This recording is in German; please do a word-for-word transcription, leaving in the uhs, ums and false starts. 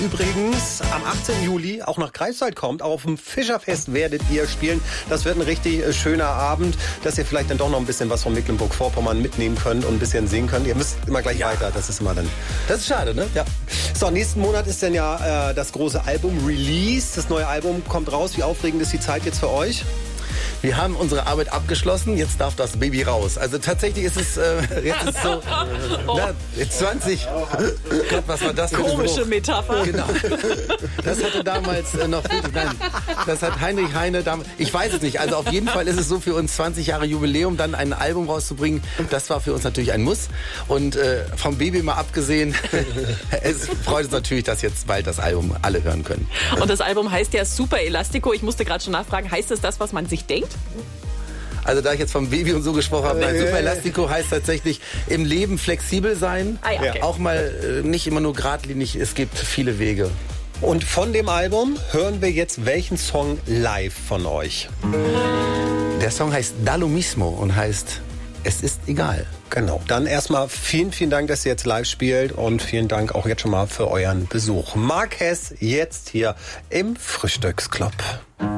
Übrigens, am achtzehnten Juli auch nach Greifswald kommt, auch auf dem Fischerfest werdet ihr spielen. Das wird ein richtig äh, schöner Abend, dass ihr vielleicht dann doch noch ein bisschen was von Mecklenburg-Vorpommern mitnehmen könnt und ein bisschen sehen könnt. Ihr müsst immer gleich ja. weiter, das ist immer dann... Das ist schade, ne? Ja. So, nächsten Monat ist dann ja äh, das große Album-Release. Das neue Album kommt raus. Wie aufregend ist die Zeit jetzt für euch? Wir haben unsere Arbeit abgeschlossen, jetzt darf das Baby raus. Also tatsächlich ist es äh, jetzt ist so na, jetzt zwanzig. Gott, was war das für eine komische Metapher. Genau. Das hatte damals äh, noch nein, das hat Heinrich Heine damals. Ich weiß es nicht. Also auf jeden Fall ist es so für uns zwanzig Jahre Jubiläum, dann ein Album rauszubringen. Das war für uns natürlich ein Muss. Und äh, vom Baby mal abgesehen, es freut uns natürlich, dass jetzt bald das Album alle hören können. Und das Album heißt ja Super Elastico. Ich musste gerade schon nachfragen, heißt es das, was man sich denkt? Also da ich jetzt vom Baby und so gesprochen habe, nein, Super Elastico heißt tatsächlich im Leben flexibel sein. Ah, ja, okay. Auch mal äh, nicht immer nur geradlinig, es gibt viele Wege. Und von dem Album hören wir jetzt welchen Song live von euch? Der Song heißt Da lo mismo und heißt Es ist egal. Genau. Dann erstmal vielen, vielen Dank, dass ihr jetzt live spielt und vielen Dank auch jetzt schon mal für euren Besuch. Mark Hess jetzt hier im Frühstücksclub.